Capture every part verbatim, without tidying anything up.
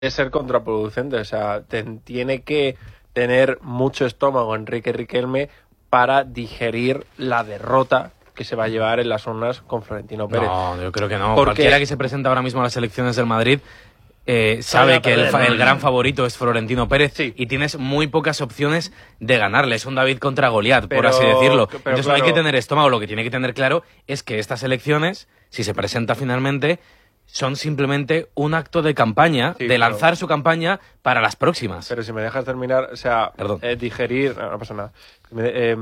es ser contraproducente, o sea, te, tiene que tener mucho estómago Enrique Riquelme para digerir la derrota que se va a llevar en las urnas con Florentino Pérez. No, yo creo que no. Porque cualquiera que se presenta ahora mismo a las elecciones del Madrid eh, sabe que el, el gran favorito es Florentino Pérez, sí, y tienes muy pocas opciones de ganarle. Es un David contra Goliat, por así decirlo. Pero, Entonces claro, no hay que tener estómago. Lo que tiene que tener claro es que estas elecciones, si se presenta finalmente, son simplemente un acto de campaña, sí, de lanzar pero... su campaña para las próximas. Pero si me dejas terminar, o sea, eh, digerir... No, no pasa nada. Me, eh,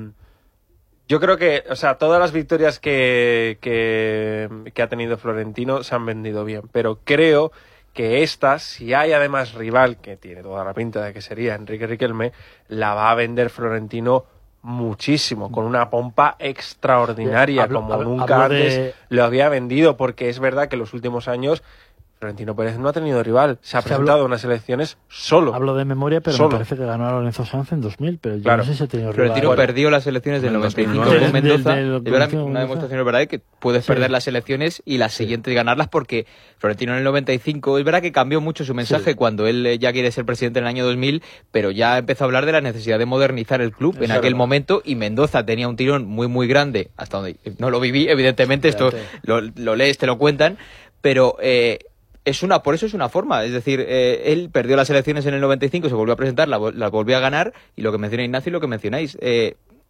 yo creo que, o sea, todas las victorias que, que, que ha tenido Florentino se han vendido bien, pero creo que esta, si hay además rival, que tiene toda la pinta de que sería Enrique Riquelme, la va a vender Florentino muchísimo, con una pompa extraordinaria, hablo, como hablo, nunca hablo antes de... lo había vendido, porque es verdad que en los últimos años Florentino Pérez no ha tenido rival, se ha sí, presentado hablo, unas elecciones solo. Hablo de memoria, pero solo. Me parece que ganó a Lorenzo Sanz en dos mil, pero yo claro, no sé si ha tenido rival. Florentino bueno, perdió las elecciones del noventa y cinco con Mendoza. De, de, de, de, de una demostración es verdad que puedes sí. perder las elecciones y las siguientes sí. ganarlas, porque Florentino en el noventa y cinco, es verdad que cambió mucho su mensaje sí. cuando él ya quiere ser presidente en el año dos mil, pero ya empezó a hablar de la necesidad de modernizar el club en aquel momento, y Mendoza tenía un tirón muy muy grande, hasta donde no lo viví, evidentemente, esto lo, lo lees, te lo cuentan, pero... Eh, Es una, por eso es una forma, es decir, eh, él perdió las elecciones en el noventa y cinco, se volvió a presentar, la, la volvió a ganar, y lo que menciona Ignacio y lo que mencionáis, eh,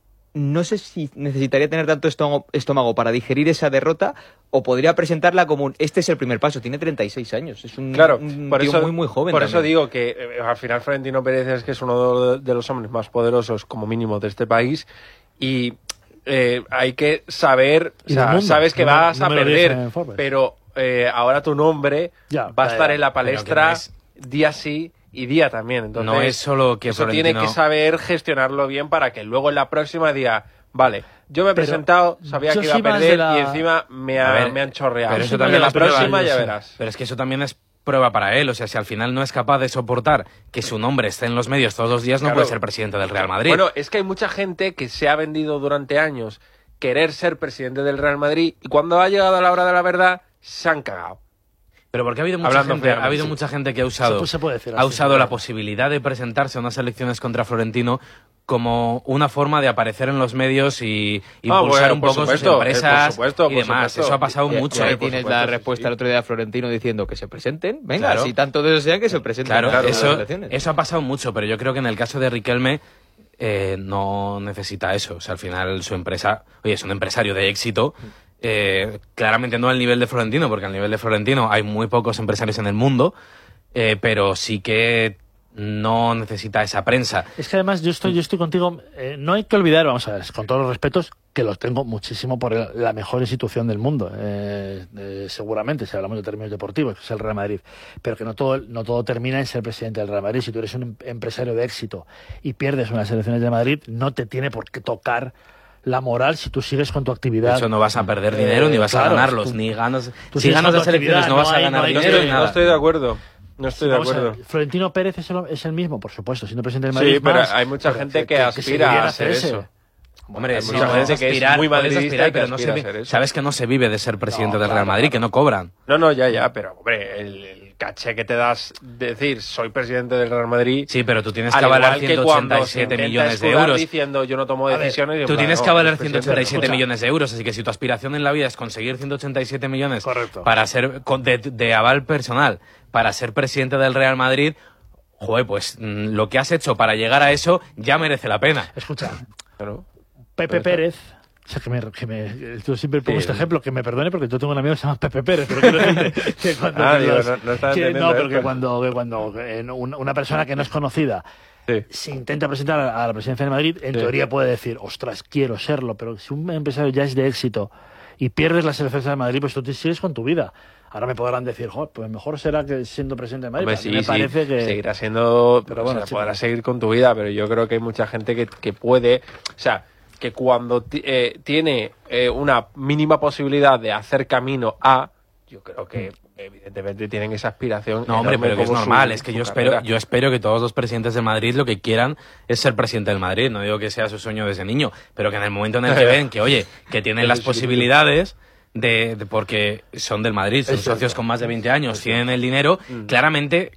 no sé si necesitaría tener tanto estómago para digerir esa derrota, o podría presentarla como un, este es el primer paso, tiene treinta y seis años, es un, claro, un por tío eso, muy muy joven. Por también. eso digo que eh, al final Florentino Pérez es que es uno de los hombres más poderosos, como mínimo, de este país, y eh, hay que saber, o sea, sabes que no, vas no a perder, pero... Eh, ahora tu nombre ya, va a estar ya, ya. en la palestra no es... día sí y día también. Entonces, no es solo que eso Florentino... tiene que saber gestionarlo bien para que luego en la próxima día, vale, yo me he pero presentado, sabía que iba a perder la... y encima me, ha, ver, me han chorreado. Pero eso también la es próxima prueba, ya sí. verás. Pero es que eso también es prueba para él. O sea, si al final no es capaz de soportar que su nombre esté en los medios todos los días, no claro. puede ser presidente del Real Madrid. Bueno, es que hay mucha gente que se ha vendido durante años querer ser presidente del Real Madrid, y cuando ha llegado a la hora de la verdad se han cagado. Pero porque ha habido mucha gente, ha habido sí. mucha gente que ha usado, se puede decir así, ha usado sí, la posibilidad de presentarse a unas elecciones contra Florentino como una forma de aparecer en los medios y impulsar ah, bueno, un poco supuesto, sus empresas eh, supuesto, y demás. Supuesto. Eso ha pasado y, mucho. Y ahí eh, tienes supuesto, la respuesta sí. el otro día de Florentino diciendo que se presenten. Venga, claro. si tanto desean que se presenten. Claro, claro eso, eso ha pasado mucho, pero yo creo que en el caso de Riquelme eh, no necesita eso. O sea, al final su empresa, oye, es un empresario de éxito. Eh, claramente no al nivel de Florentino, porque al nivel de Florentino hay muy pocos empresarios en el mundo, eh, pero sí que no necesita esa prensa. Es que además yo estoy, yo estoy contigo, eh, no hay que olvidar, vamos a ver, con todos los respetos, que los tengo muchísimo por el, la mejor institución del mundo, eh, eh, seguramente, si hablamos de términos deportivos, que es el Real Madrid, pero que no todo, no todo termina en ser presidente del Real Madrid. Si tú eres un empresario de éxito y pierdes unas elecciones de Madrid, no te tiene por qué tocar la moral si tú sigues con tu actividad. De hecho, no vas a perder eh, dinero, ni vas claro, a ganarlos, tú, ni ganas. Si ganas las elecciones, no vas no hay, a ganar no dinero. No estoy, no estoy de acuerdo. No estoy sí, de acuerdo. Ver, Florentino Pérez es el, es el mismo, por supuesto, siendo presidente del Madrid. Sí, pero más, hay mucha pero gente que, que, que aspira que a hacer eso. Hombre, sí, mucha gente que es muy madridista, pero no se sabes que no se vive de ser presidente no, del Real Madrid, claro, que no cobran. No, no, ya, ya, pero hombre, el, el caché que te das de decir soy presidente del Real Madrid. Sí, pero tú tienes que avalar ciento ochenta y siete millones de euros. Diciendo yo no tomo decisiones. Ver, tú tienes que avalar ciento ochenta y siete millones de euros, así que si tu aspiración en la vida es conseguir ciento ochenta y siete millones correcto, para ser de, de aval personal para ser presidente del Real Madrid, joder, pues lo que has hecho para llegar a eso ya merece la pena. Escucha, claro. Pepe Pérez, o sea, que me, que me, yo siempre pongo sí, este ejemplo, que me perdone porque yo tengo un amigo que se llama Pepe Pérez, pero quiero decirte que cuando ah, que digo, los, no, no, está que, no, pero que cuando, que cuando eh, una persona que no es conocida sí. se intenta presentar a la presidencia de Madrid, en sí. teoría puede decir, ostras, quiero serlo, pero si un empresario ya es de éxito y pierdes las elecciones de Madrid, pues tú te sigues con tu vida. Ahora me podrán decir, joder, pues mejor será que siendo presidente de Madrid. Hombre, sí, me sí, parece que seguirá siendo, pero bueno, o sea, sí, podrás seguir con tu vida, pero yo creo que hay mucha gente que, que puede, o sea, que cuando eh, tiene eh, una mínima posibilidad de hacer camino a, yo creo que evidentemente tienen esa aspiración. No, hombre, pero que es normal, su, es que yo espero, yo espero que todos los presidentes de Madrid lo que quieran es ser presidente del Madrid. No digo que sea su sueño desde niño, pero que en el momento en el que ven que, oye, que tienen las posibilidades de, de porque son del Madrid, son socios con más de veinte años, tienen el dinero, claramente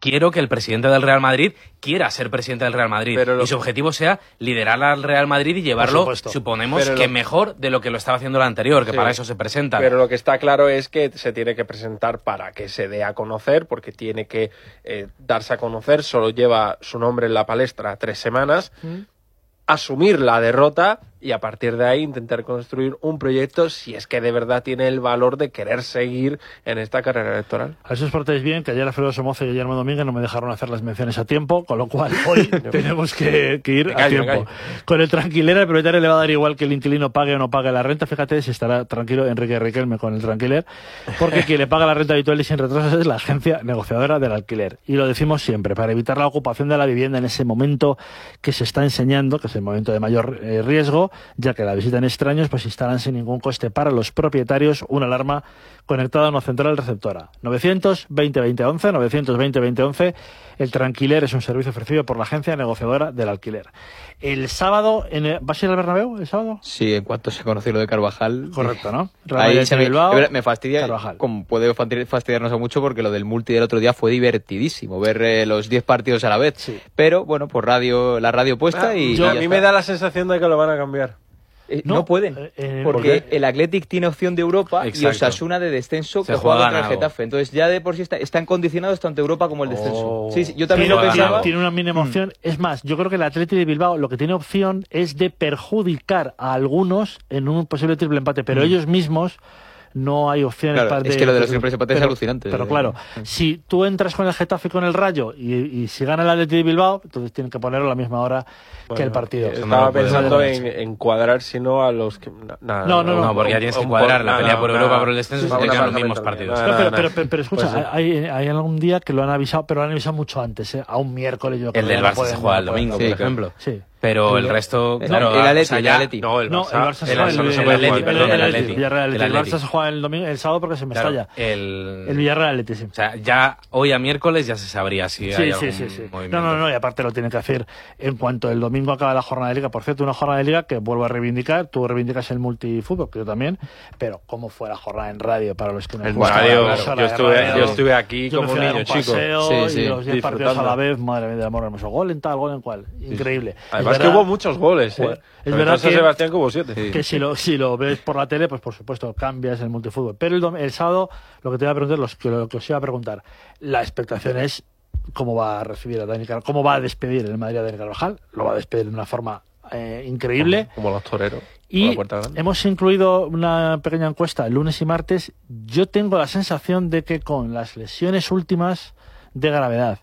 quiero que el presidente del Real Madrid quiera ser presidente del Real Madrid lo... y su objetivo sea liderar al Real Madrid y llevarlo, suponemos, pero que lo... mejor de lo que lo estaba haciendo el anterior, que sí, para eso se presenta. Pero lo que está claro es que se tiene que presentar para que se dé a conocer, porque tiene que eh, darse a conocer, solo lleva su nombre en la palestra tres semanas, ¿Mm? asumir la derrota y a partir de ahí intentar construir un proyecto si es que de verdad tiene el valor de querer seguir en esta carrera electoral. A eso os portáis bien, que ayer Alfredo Somoza y Guillermo Domínguez no me dejaron hacer las menciones a tiempo, con lo cual hoy tenemos que, que ir callo, a tiempo. Con el Tranquiler, el propietario le va a dar igual que el inquilino pague o no pague la renta. Fíjate si estará tranquilo Enrique Riquelme con el Tranquiler, porque quien le paga la renta habitual y sin retrasos es la agencia negociadora del alquiler. Y lo decimos siempre, para evitar la ocupación de la vivienda en ese momento que se está enseñando, que es el momento de mayor eh, riesgo, ya que la visita en extraños, pues instalan sin ningún coste para los propietarios una alarma conectada a una central receptora. novecientos veinte veinte once, novecientos veinte veinte once. El Tranquiler es un servicio ofrecido por la agencia negociadora del alquiler. El sábado, en el... ¿vas a ir al Bernabéu el sábado? Sí, en cuanto se conoció lo de Carvajal. Correcto, ¿no? Ahí se me, Bilbao, me fastidia, Carvajal. Como puede fastidiarnos a mucho, porque lo del multi del otro día fue divertidísimo, ver eh, los diez partidos a la vez. Sí. Pero, bueno, pues radio, la radio puesta ah, y... Yo, y a mí está. me da la sensación de que lo van a cambiar. Eh, no, no pueden, eh, porque ¿por el Athletic tiene opción de Europa. Exacto. Y Osasuna de descenso se que juega contra el Getafe. Entonces ya de por sí está, están condicionados tanto Europa como el descenso. Oh. Sí, sí, yo también tiene, lo pensaba. Tiene una mínima opción. Mm. Es más, yo creo que el Athletic de Bilbao lo que tiene opción es de perjudicar a algunos en un posible triple empate, pero mm. ellos mismos no hay opciones claro, para... Es de, que lo de los triples empates es alucinante. Pero claro, si tú entras con el Getafe y con el Rayo y, y si gana el Athletic de Bilbao, entonces tienen que ponerlo a la misma hora bueno, que el partido. Estaba no pensando en, en cuadrar, si no a los que... Nada, no, no, no, no, porque ya tienes que cuadrar la pelea por Europa, por el descenso, se te quedan los mismos partidos. No, pero, pero, pero, pero escucha, pues, hay, hay algún día que lo han avisado, pero lo han avisado mucho antes, ¿eh? A un miércoles. Yo el del Barça se juega el domingo, por ejemplo. Sí. Pero el resto, no, claro, el Atleti, o sea, el ya, Atleti. No, el Barça, no, el Barça se juega el, el, el, el, Atleti, perdón, el Atleti. Villarreal, el, el Barça se juega el domingo, el sábado porque se me claro, estalla. El, el Villarreal Atleti, sí. O sea, ya hoy a miércoles ya se sabría si sí, hay sí, algún sí, sí. movimiento. No, no, no, y aparte lo tienen que hacer en cuanto el domingo acaba la jornada de Liga. Por cierto, una jornada de Liga que vuelvo a reivindicar, tú reivindicas el multifútbol, que yo también, pero cómo fue la jornada en radio para los que nos gusta. Radio, claro, yo, estuve, radio, yo estuve aquí yo como un niño chico. Sí, sí. Y los diez partidos a la vez, madre mía, de amor hermoso. Gol en tal, gol en cual. Increíble. Además que hubo muchos goles, ¿eh? Es verdad que, Sebastián que hubo siete. Sí. Que si lo, si lo ves por la tele, pues por supuesto cambias el multifútbol. Pero el, el sábado, lo que te iba a preguntar, los, lo que os iba a preguntar, la expectación es cómo va a recibir a Dani Carvajal, cómo va a despedir el Madrid a Dani Carvajal. Lo va a despedir de una forma eh, increíble. Como, como los toreros. Y hemos incluido una pequeña encuesta el lunes y martes. Yo tengo la sensación de que con las lesiones últimas de gravedad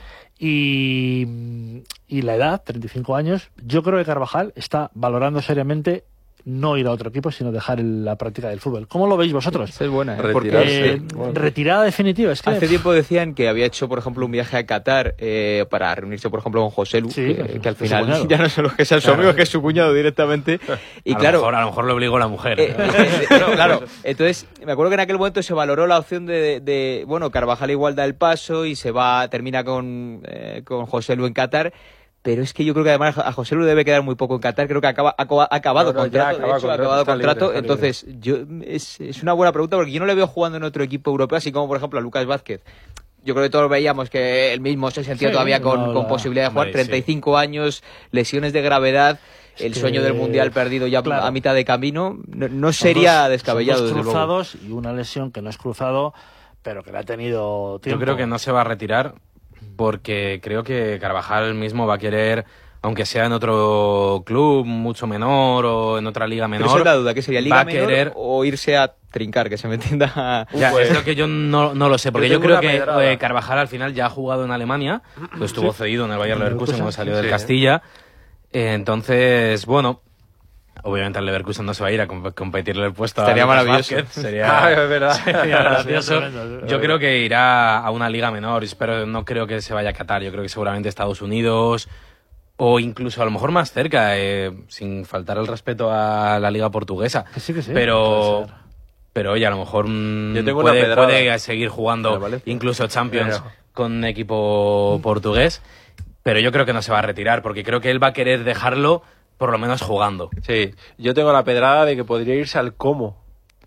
Y, y la edad, treinta y cinco años, yo creo que Carvajal está valorando seriamente no ir a otro equipo, sino dejar la práctica del fútbol. ¿Cómo lo veis vosotros? Es buena, ¿eh? Porque eh, bueno. retirada definitiva. Es que hace tiempo decían que había hecho, por ejemplo, un viaje a Qatar eh, para reunirse, por ejemplo, con José Lu, sí, que, que al final ya no son los que sean su claro. amigo, que es su cuñado directamente. Y a claro, lo mejor, a lo mejor lo obligó la mujer. Eh, eh, no, claro. Entonces, me acuerdo que en aquel momento se valoró la opción de, de, de bueno, Carvajal igual da el paso y se va, termina con, eh, con José Lu en Qatar. Pero es que yo creo que además a José Lu debe quedar muy poco en Qatar. Creo que acaba, ha acabado no, no, contrato. Acaba de hecho, contrato, ha acabado contrato. Libre, Entonces, yo, es, es una buena pregunta porque yo no le veo jugando en otro equipo europeo, así como, por ejemplo, a Lucas Vázquez. Yo creo que todos veíamos que él mismo se sentía sí, todavía con, no, con la, posibilidad de jugar. Hombre, treinta y cinco sí. años, lesiones de gravedad. El que, sueño del Mundial perdido ya claro. a mitad de camino. No, no sería dos, descabellado. Son dos cruzados y una lesión que no es cruzado, pero que le ha tenido tiempo. Yo creo que no se va a retirar porque creo que Carvajal mismo va a querer, aunque sea en otro club mucho menor o en otra liga menor. Pero esa es la duda, ¿qué sería? ¿Liga menor querer... o irse a trincar, que se me entienda? Ya, pues, es lo que yo no, no lo sé, porque yo, yo creo que eh, Carvajal al final ya ha jugado en Alemania, pues estuvo sí. cedido en el Bayer Leverkusen cuando salió sí. del Castilla. Eh, entonces, bueno, obviamente el Leverkusen no se va a ir a comp competirle el puesto. Estaría a maravilloso. Sería, ah, es verdad. sería gracioso. Yo creo que irá a una liga menor, pero no creo que se vaya a Qatar. Yo creo que seguramente Estados Unidos o incluso a lo mejor más cerca, eh, sin faltar el respeto a la liga portuguesa. Que sí, que sí. Pero, pero oye, a lo mejor mmm, puede, puede seguir jugando incluso Champions pero... con un equipo portugués. Pero yo creo que no se va a retirar, porque creo que él va a querer dejarlo por lo menos jugando. Sí, yo tengo la pedrada de que podría irse al Como.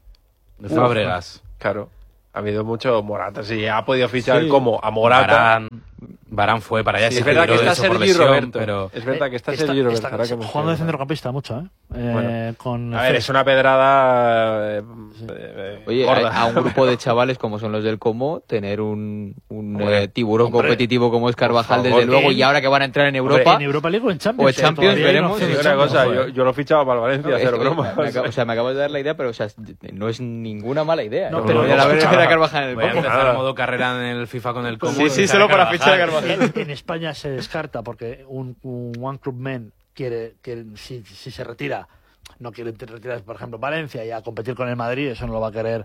De Fábregas. Claro, ha habido mucho Morata. Sí, ha podido fichar sí. el Como a Morata. Barán. Varane fue para allá. Sí, se es verdad que está Sergi Roberto. Pero... Es verdad que está, está Sergi Roberto. Está, está jugando de centrocampista mucho, ¿eh? eh bueno, con a ver, es una pedrada. Eh, sí. eh, Oye, gorda. A, a un grupo de chavales como son los del Como, tener un, un eh, tiburón hombre, competitivo como es Carvajal, desde luego, y ahora que van a entrar en Europa. ¿En Europa League o en Champions? O en Champions, eh, veremos. No sí, una cosa, yo, yo lo fichaba para el Valencia, no, cero es, broma. Me, me, o sea, me acabas de dar la idea, pero o sea, no es ninguna mala idea. No, ¿eh? pero no, no, a ver a Carvajal en el Voy a empezar a modo carrera en el FIFA con el Como. Sí, sí, solo para fichar a Carvajal. En España se descarta porque un, un One Club Men quiere que si, si se retira, no quiere retirar, por ejemplo, Valencia y a competir con el Madrid, eso no lo va a querer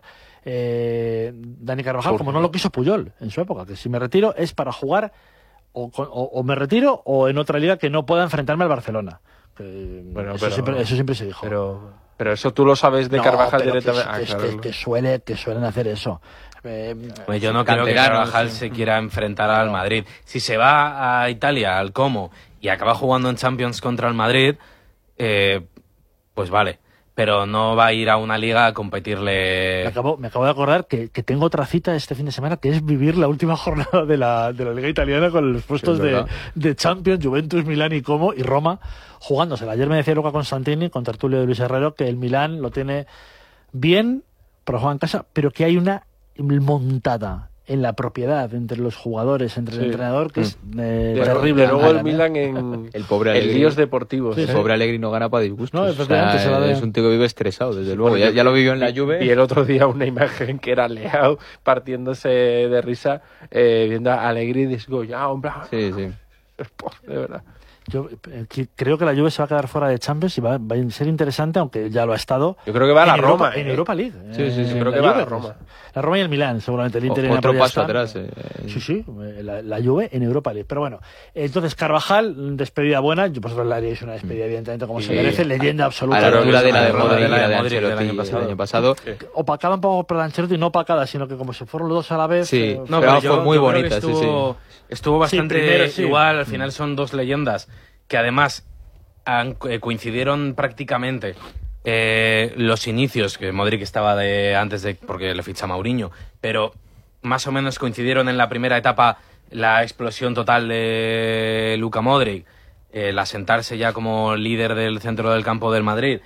eh, Dani Carvajal, como no lo quiso Puyol en su época, que si me retiro es para jugar o, o, o me retiro o en otra liga que no pueda enfrentarme al Barcelona. Que, bueno, eso, pero, siempre, eso siempre se dijo. Pero, pero eso tú lo sabes de no, Carvajal directamente. Que, ah, que, que, suele, que suelen hacer eso. Eh, pues yo no creo que Carvajal sí. se quiera enfrentar al Madrid. Si se va a Italia, al Como, y acaba jugando en Champions contra el Madrid, eh, pues vale. Pero no va a ir a una liga a competirle. Me acabo, me acabo de acordar que, que tengo otra cita este fin de semana, que es vivir la última jornada de la, de la Liga Italiana con los puestos sí, de, de Champions, Juventus, Milán y Como, y Roma jugándosela. Ayer me decía Luca Constantini, con tertulio de Luis Herrero, que el Milán lo tiene bien, pero juega en casa, pero que hay una montada en la propiedad entre los jugadores, entre sí. el entrenador, que mm. es eh, terrible. De luego el Milan en el pobre Allegri, en líos deportivos. Sí, el ¿eh? pobre Allegri no gana para disgustos. No, o sea, se va es un tío que vive estresado, desde luego. Ya, ya lo vivió en la Juve. Y el otro día una imagen que era Leao partiéndose de risa eh, viendo a Allegri desgollado, hombre. Sí, sí. De verdad. Yo eh, creo que la Juve se va a quedar fuera de Champions y va, va a ser interesante, aunque ya lo ha estado. Yo creo que va a la Europa, Roma. En eh. Europa League. Sí, sí, sí. Eh, creo que va a la Roma. La Roma y el Milán, seguramente. El Inter o, y el otro paso están. atrás. Eh. Sí, sí. La, la Juve en Europa League. Pero bueno, entonces Carvajal, despedida buena. Yo vosotros le haríais una despedida, evidentemente, como sí. se merece. Leyenda absoluta. A la altura de la de Modric y la de Ancelotti del año pasado. El año pasado. Opacada un poco por Ancelotti, no opacada, sino que como si fueron los dos a la vez. Sí, eh, no, pero, pero fue muy bonita. Estuvo, sí, sí. estuvo bastante sí, primero, sí. igual. Al final son dos leyendas que además Han, eh, coincidieron prácticamente eh, los inicios, que Modric estaba de antes de porque le ficha Mourinho, pero más o menos coincidieron en la primera etapa la explosión total de Luka Modric, el asentarse ya como líder del centro del campo del Madrid,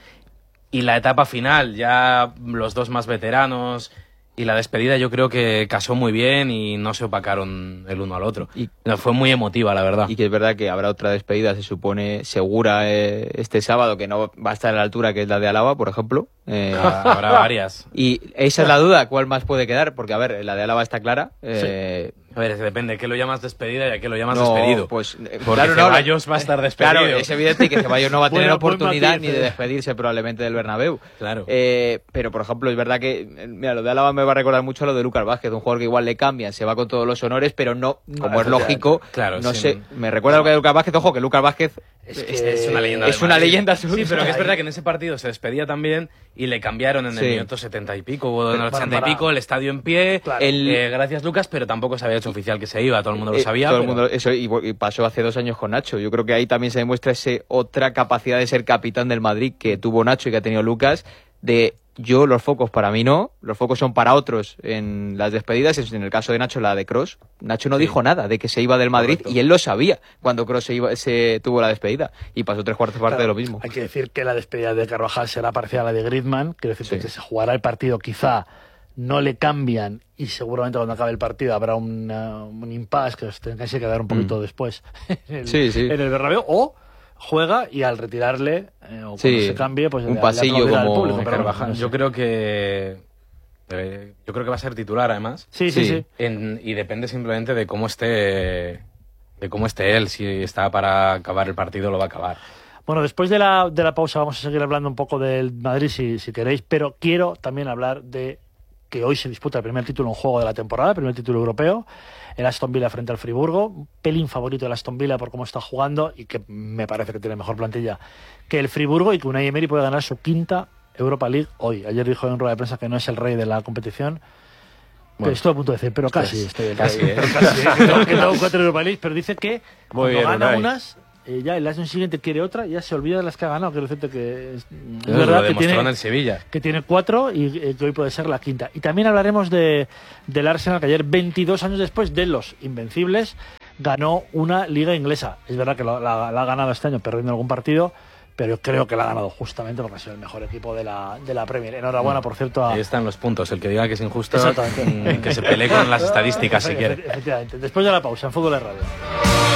y la etapa final, ya los dos más veteranos. Y la despedida yo creo que casó muy bien y no se opacaron el uno al otro. Y no, fue muy emotiva, la verdad. Y que es verdad que habrá otra despedida, se supone, segura eh, este sábado, que no va a estar a la altura que es la de Alaba, por ejemplo. Eh, habrá varias. Y esa es la duda, ¿cuál más puede quedar? Porque, a ver, la de Alaba está clara. Eh, sí. A ver, depende, ¿qué lo llamas despedida y a qué lo llamas no, despedido? Pues, porque claro, Ceballos no, va a estar despedido. Claro, es evidente que Ceballos no va a tener bueno, oportunidad matiz, ni de despedirse probablemente del Bernabéu. Claro. Eh, pero, por ejemplo, es verdad que, mira, lo de Alaba me va a recordar mucho a lo de Lucas Vázquez, un jugador que igual le cambian, se va con todos los honores, pero no, como no, es lógico, claro, no sí, sé, me recuerda a lo que de Lucas Vázquez, ojo, que Lucas Vázquez es, es, que es una leyenda. Es una leyenda Sí, pero que es verdad que en ese partido se despedía también y le cambiaron en el sí. minuto setenta y pico, o en el ochenta y pico, el estadio en pie, claro. el, eh, gracias Lucas, pero tampoco se había hecho oficial que se iba, todo el mundo lo sabía. Eh, todo pero... el mundo, eso, y, y pasó hace dos años con Nacho, yo creo que ahí también se demuestra esa otra capacidad de ser capitán del Madrid que tuvo Nacho y que ha tenido Lucas, de yo, los focos para mí no, los focos son para otros en las despedidas, en el caso de Nacho la de Kroos, Nacho no sí. dijo nada de que se iba del Madrid. Correcto. Y él lo sabía cuando Kroos se, iba, se tuvo la despedida y pasó tres cuartas partes claro, de lo mismo. Hay que decir que la despedida de Carvajal será parecida a la de Griezmann, quiero decir sí. que se jugará el partido, quizá no le cambian y seguramente cuando acabe el partido habrá una, un impasse que os tengáis que quedar un poquito mm. después en el, sí, sí. en el Bernabéu, o juega y al retirarle eh, o cuando sí, se cambie pues un le, pasillo le como público, pero Carvajal. No sé. Yo creo que eh, yo creo que va a ser titular además. Sí, sí, sí. sí. En, y depende simplemente de cómo esté de cómo esté él. Si está para acabar el partido lo va a acabar. Bueno, después de la de la pausa vamos a seguir hablando un poco del Madrid si, si queréis, pero quiero también hablar de que hoy se disputa el primer título en juego de la temporada, el primer título europeo, el Aston Villa frente al Friburgo, un pelín favorito del Aston Villa por cómo está jugando y que me parece que tiene mejor plantilla que el Friburgo y que Unai Emery puede ganar su quinta Europa League hoy. Ayer dijo en rueda de prensa que no es el rey de la competición, bueno, estoy a punto de decir, pero casi estoy el casi, rey, ¿eh? pero casi, ¿eh? que, tengo, que tengo cuatro Europa League, pero dice que Muy cuando bien, gana Unai. unas Eh, ya el año siguiente quiere otra y ya se olvida de las que ha ganado. Quiero decirte que es, es Eso verdad lo que tiene, en el Sevilla. que tiene cuatro y eh, que hoy puede ser la quinta. Y también hablaremos de, del Arsenal, que ayer, veintidós años después de los Invencibles, ganó una liga inglesa. Es verdad que la, la, la ha ganado este año perdiendo algún partido, pero creo que la ha ganado justamente porque ha sido el mejor equipo de la, de la Premier. Enhorabuena, por cierto. A... Ahí están los puntos. El que diga que es injusto, que se pelee con las estadísticas si quiere. Efectivamente. Después de la pausa, en Fútbol de Radio.